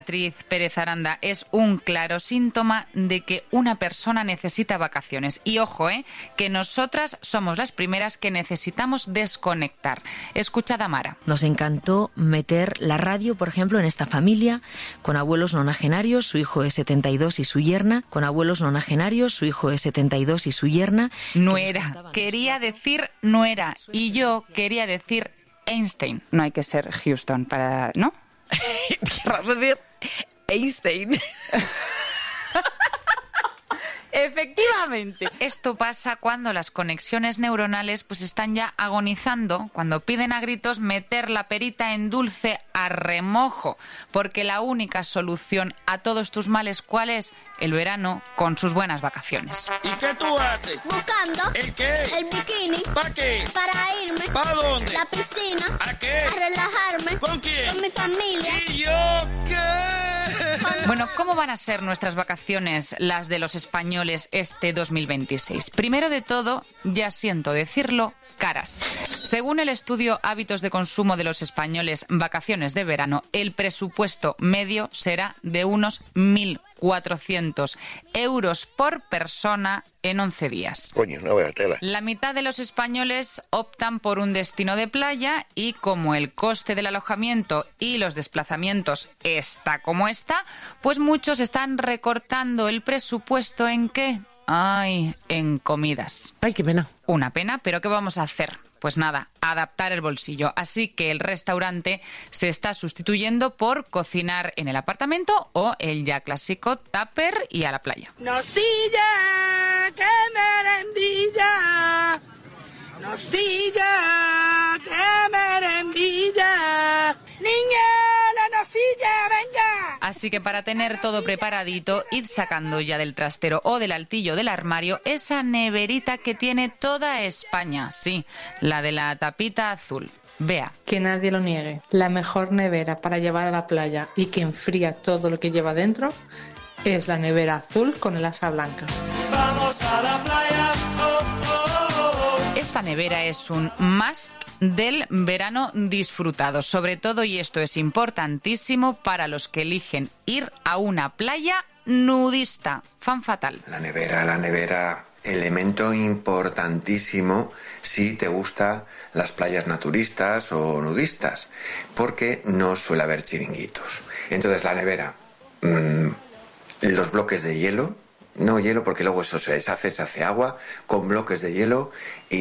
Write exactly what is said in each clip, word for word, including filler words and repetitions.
Beatriz Pérez Aranda, es un claro síntoma de que una persona necesita vacaciones. Y ojo, ¿eh? que nosotras somos las primeras que necesitamos desconectar. Escuchad a Mara. Nos encantó meter la radio, por ejemplo, en esta familia, con abuelos nonagenarios, su hijo es setenta y dos y su yerna, con abuelos nonagenarios, su hijo es setenta y dos y su yerna. Nuera, quería decir nuera, y yo quería decir Einstein. No hay que ser Houston para... ¿no? Querrás decir Einstein. Efectivamente. Esto pasa cuando las conexiones neuronales pues están ya agonizando, cuando piden a gritos meter la perita en dulce a remojo, porque la única solución a todos tus males, ¿cuál es? El verano con sus buenas vacaciones. ¿Y qué tú haces? Buscando. ¿El qué? El bikini. ¿Para qué? Para irme. ¿Para dónde? La piscina. ¿A qué? A relajarme. ¿Con quién? Con mi familia. ¿Y yo qué? Bueno, ¿cómo van a ser nuestras vacaciones, las de los españoles, este dos mil veintiséis? Primero de todo, ya siento decirlo, caras. Según el estudio Hábitos de consumo de los españoles, vacaciones de verano, el presupuesto medio será de unos mil cuatrocientos euros por persona en once días. Coño, no vea tela. La mitad de los españoles optan por un destino de playa y como el coste del alojamiento y los desplazamientos está como está, pues muchos están recortando el presupuesto en ¿qué? Ay, en comidas. Ay, qué pena. Una pena, pero ¿qué vamos a hacer? Pues nada, adaptar el bolsillo. Así que el restaurante se está sustituyendo por cocinar en el apartamento o el ya clásico tupper y a la playa. Nocilla, que merendilla. Nocilla, que merendilla. Niña, la nocilla, venga. Así que para tener todo preparadito, id sacando ya del trastero o del altillo del armario esa neverita que tiene toda España. Sí, la de la tapita azul. Vea. Que nadie lo niegue. La mejor nevera para llevar a la playa y que enfría todo lo que lleva dentro es la nevera azul con el asa blanca. Vamos a la playa. Oh, oh, oh, oh. Esta nevera es un must del verano disfrutado, sobre todo, y esto es importantísimo, para los que eligen ir a una playa nudista. Fan fatal. La nevera, la nevera, elemento importantísimo si te gustan las playas naturistas o nudistas, porque no suele haber chiringuitos. Entonces la nevera, mmm, los bloques de hielo, no hielo porque luego eso se deshace, se hace agua, con bloques de hielo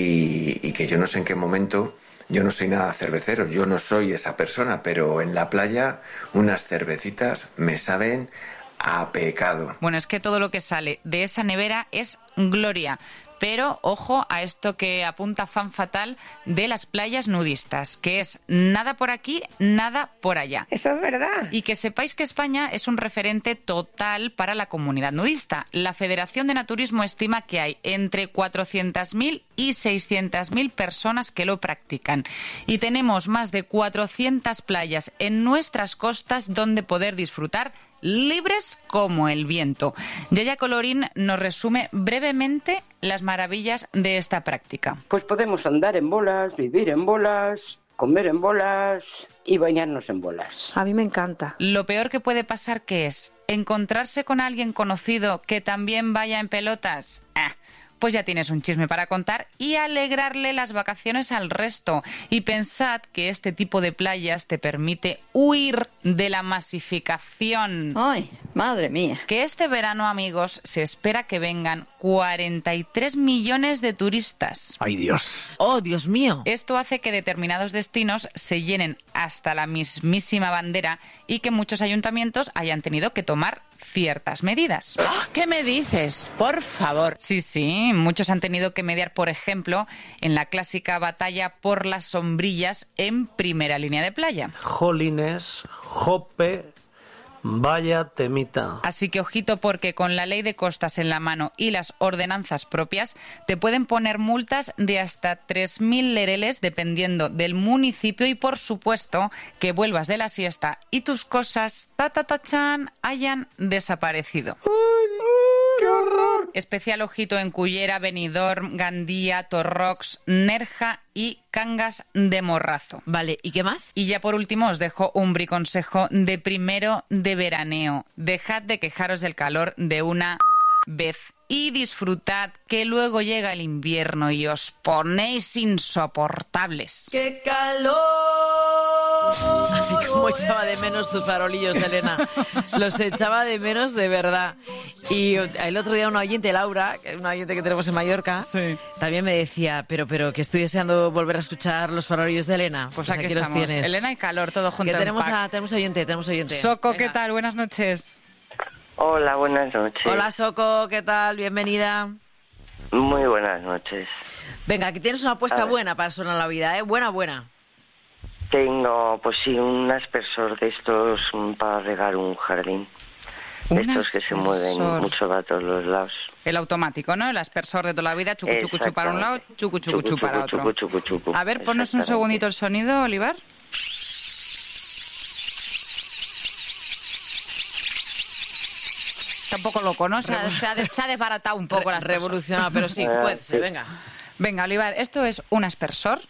y, y que yo no sé en qué momento... Yo no soy nada cervecero, yo no soy esa persona, pero en la playa unas cervecitas me saben a pecado. Bueno, es que todo lo que sale de esa nevera es gloria. Pero ojo a esto que apunta Fan Fatal de las playas nudistas, que es nada por aquí, nada por allá. Eso es verdad. Y que sepáis que España es un referente total para la comunidad nudista. La Federación de Naturismo estima que hay entre cuatrocientas mil y seiscientas mil personas que lo practican. Y tenemos más de cuatrocientas playas en nuestras costas donde poder disfrutar libres como el viento. Yaya Colorín nos resume brevemente las maravillas de esta práctica. Pues podemos andar en bolas, vivir en bolas, comer en bolas y bañarnos en bolas. A mí me encanta. Lo peor que puede pasar, ¿qué es? ¿Encontrarse con alguien conocido que también vaya en pelotas? Ah, pues ya tienes un chisme para contar y alegrarle las vacaciones al resto. Y pensad que este tipo de playas te permite huir de la masificación. ¡Ay, madre mía! Que este verano, amigos, se espera que vengan cuarenta y tres millones de turistas. ¡Ay, Dios! ¡Oh, Dios mío! Esto hace que determinados destinos se llenen hasta la mismísima bandera y que muchos ayuntamientos hayan tenido que tomar ciertas medidas. ¿Qué me dices? Por favor. Sí, sí, muchos han tenido que mediar, por ejemplo, en la clásica batalla por las sombrillas en primera línea de playa. Jolines, jope, vaya temita. Así que ojito, porque con la ley de costas en la mano y las ordenanzas propias te pueden poner multas de hasta tres mil lereles dependiendo del municipio y, por supuesto, que vuelvas de la siesta y tus cosas, ta ta ta chan, hayan desaparecido. ¡Ay, qué horror! Especial ojito en Cullera, Benidorm, Gandía, Torrox, Nerja y Cangas de Morrazo. Vale, ¿y qué más? Y ya por último os dejo un briconsejo de primero de veraneo. Dejad de quejaros del calor de una vez y disfrutad que luego llega el invierno y os ponéis insoportables. ¡Qué calor! Así como echaba de menos tus farolillos, Elena. Los echaba de menos de verdad. Y el otro día una oyente, Laura, que es una oyente que tenemos en Mallorca, sí, también me decía, pero pero que estoy deseando volver a escuchar los farolillos de Elena. Pues, pues aquí, aquí estamos. los tienes. Elena y calor, todo junto. Que en tenemos, pack. a, tenemos oyente, tenemos oyente. Soco, Venga. ¿qué tal? Buenas noches. Hola, buenas noches. Hola, Soco, ¿qué tal? Bienvenida. Muy buenas noches. Venga, aquí tienes una apuesta A ver. buena para Sonar la Vida, ¿eh? Buena, buena. Tengo, pues sí, un aspersor de estos mm, para regar un jardín. De Un estos que se mueven aspersor. mucho para todos los lados. El automático, ¿no? El aspersor de toda la vida, chucu chucu chu para un lado, chucu chucu chu para otro. Chucu, chucu, chucu. A ver, ponnos un Exactamente. segundito el sonido, Olivar. Está un poco loco, ¿no? Se ha, se ha, de- se ha desbaratado un poco la Revolucionado, pero sí, Ah, puede sí. ser, venga. Venga, Olivar, esto es un aspersor.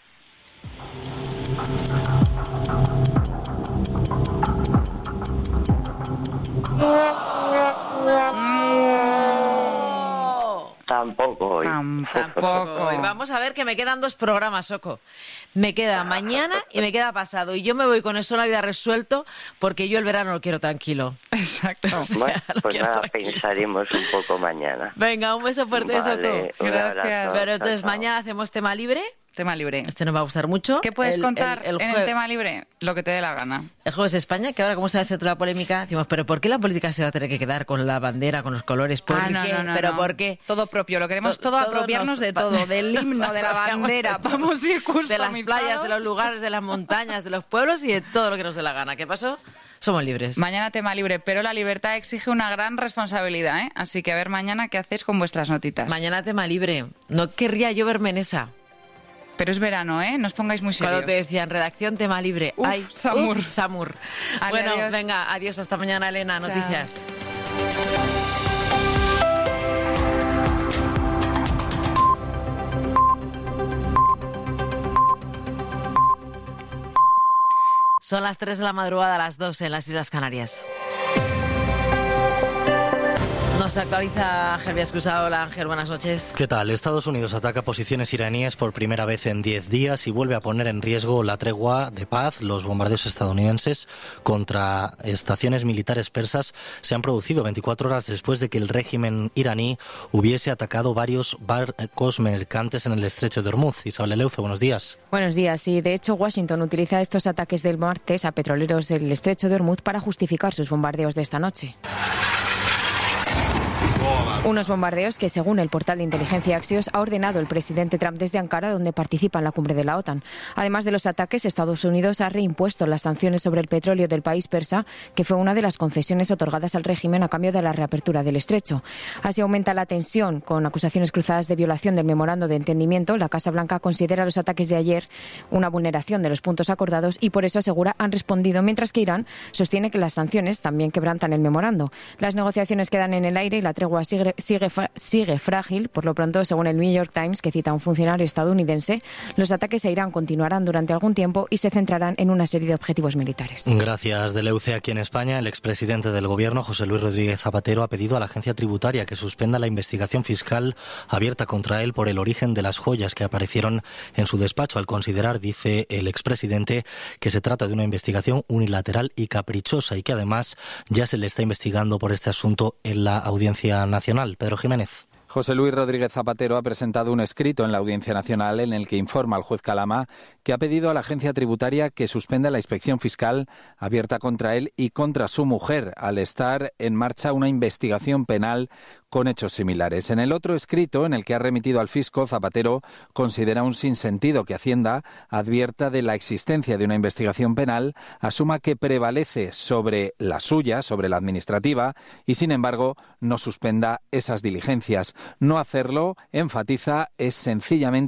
Tampoco hoy. Tampoco. Y vamos a ver que me quedan dos programas, Soco. Me queda mañana y me queda pasado. Y yo me voy con eso la vida resuelto porque yo el verano lo quiero tranquilo. Exacto. Bueno, lo pues quiero nada, tranquilo. pensaremos un poco mañana. Venga, un beso fuerte, Vale, Soco. un Gracias. abrazo, Pero chao, entonces chao. mañana hacemos tema libre. Tema libre. Este nos va a gustar mucho. ¿Qué puedes El- contar el, el en jue- el tema libre? Lo que te dé la gana. El Jueves de España, que ahora como está haciendo la polémica, decimos, pero ¿por qué la política se va a tener que quedar con la bandera, con los colores? ¿Por Ah, qué? no, no, no, ¿Pero no. por qué? Todo propio, lo queremos To- todo, todo apropiarnos nos- de todo, del himno, de la apropiamos bandera, de todo. vamos a ir De las playas, de los lugares, de las montañas, de los pueblos y de todo lo que nos dé la gana. ¿Qué pasó? Somos libres. Mañana tema libre, pero la libertad exige una gran responsabilidad, ¿eh? Así que a ver mañana qué hacéis con vuestras notitas. Mañana tema libre. No querría yo verme en esa. Pero es verano, ¿eh? No os pongáis muy serios. Cuando te decían redacción, tema libre. Uf, Ay, Samur. uf, Samur. Ale, Bueno, adiós. venga, adiós. Hasta mañana, Elena. Chao. Noticias. Son las tres de la madrugada, las dos en las Islas Canarias. Nos actualiza Ángel Viascusa. Hola, Ángel, buenas noches. ¿Qué tal? Estados Unidos ataca posiciones iraníes por primera vez en diez días y vuelve a poner en riesgo la tregua de paz. Los bombardeos estadounidenses contra estaciones militares persas se han producido veinticuatro horas después de que el régimen iraní hubiese atacado varios barcos mercantes en el estrecho de Hormuz. Isabel Eleuzo, buenos días. Buenos días. Sí, de hecho, Washington utiliza estos ataques del martes a petroleros del estrecho de Hormuz para justificar sus bombardeos de esta noche. Unos bombardeos que, según el portal de inteligencia Axios, ha ordenado el presidente Trump desde Ankara, donde participa en la cumbre de la OTAN. Además de los ataques, Estados Unidos ha reimpuesto las sanciones sobre el petróleo del país persa, que fue una de las concesiones otorgadas al régimen a cambio de la reapertura del estrecho. Así aumenta la tensión, con acusaciones cruzadas de violación del memorando de entendimiento. La Casa Blanca considera los ataques de ayer una vulneración de los puntos acordados y por eso, asegura, han respondido, mientras que Irán sostiene que las sanciones también quebrantan el memorando. Las negociaciones quedan en el aire y la tregua sigue Sigue, sigue frágil. Por lo pronto, según el New York Times, que cita a un funcionario estadounidense, los ataques a Irán continuarán durante algún tiempo y se centrarán en una serie de objetivos militares. Gracias, Deleuce. Aquí en España, el expresidente del Gobierno, José Luis Rodríguez Zapatero, ha pedido a la agencia tributaria que suspenda la investigación fiscal abierta contra él por el origen de las joyas que aparecieron en su despacho, al considerar, dice el expresidente, que se trata de una investigación unilateral y caprichosa y que además ya se le está investigando por este asunto en la Audiencia Nacional. Pedro Jiménez. José Luis Rodríguez Zapatero ha presentado un escrito en la Audiencia Nacional en el que informa al juez Calama que ha pedido a la agencia tributaria que suspenda la inspección fiscal abierta contra él y contra su mujer, al estar en marcha una investigación penal con hechos similares. En el otro escrito, en el que ha remitido al fisco, Zapatero considera un sinsentido que Hacienda advierta de la existencia de una investigación penal, asuma que prevalece sobre la suya, sobre la administrativa, y sin embargo no suspenda esas diligencias. No hacerlo, enfatiza, es sencillamente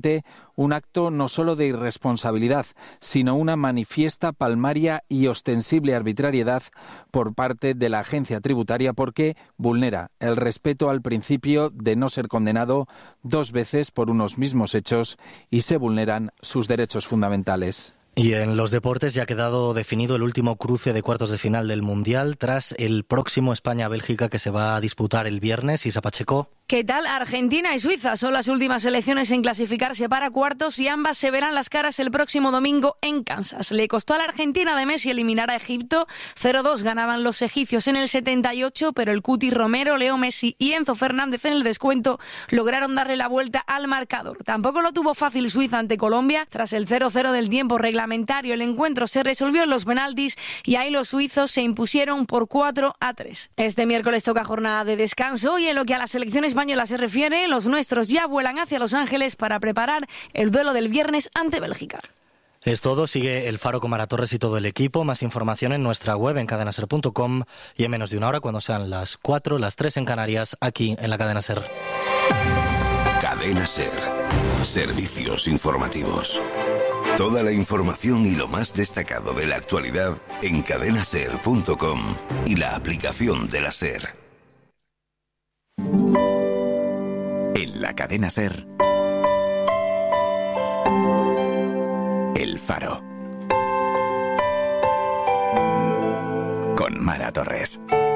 un acto no solo de irresponsabilidad, sino una manifiesta, palmaria y ostensible arbitrariedad por parte de la agencia tributaria, porque vulnera el respeto al principio de no ser condenado dos veces por unos mismos hechos y se vulneran sus derechos fundamentales. Y en los deportes ya ha quedado definido el último cruce de cuartos de final del Mundial tras el próximo España-Bélgica que se va a disputar el viernes. Isa Pacheco. ¿Qué tal? Argentina y Suiza son las últimas selecciones en clasificarse para cuartos y ambas se verán las caras el próximo domingo en Kansas. Le costó a la Argentina de Messi eliminar a Egipto. cero dos ganaban los egipcios en el setenta y ocho, pero el Cuti Romero, Leo Messi y Enzo Fernández en el descuento lograron darle la vuelta al marcador. Tampoco lo tuvo fácil Suiza ante Colombia. Tras el cero cero del tiempo reglamentario, el encuentro se resolvió en los penaltis y ahí los suizos se impusieron por cuatro a tres. Este miércoles toca jornada de descanso y en lo que a la selección española se refiere, los nuestros ya vuelan hacia Los Ángeles para preparar el duelo del viernes ante Bélgica. Es todo, sigue El Faro con Mara Torres y todo el equipo. Más información en nuestra web en cadena ser punto com y en menos de una hora, cuando sean las cuatro, las tres en Canarias, aquí en la Cadena Ser. Cadena Ser. Servicios informativos. Toda la información y lo más destacado de la actualidad en cadena ser punto com y la aplicación de la Ser. En la Cadena Ser, El Faro, con Mara Torres.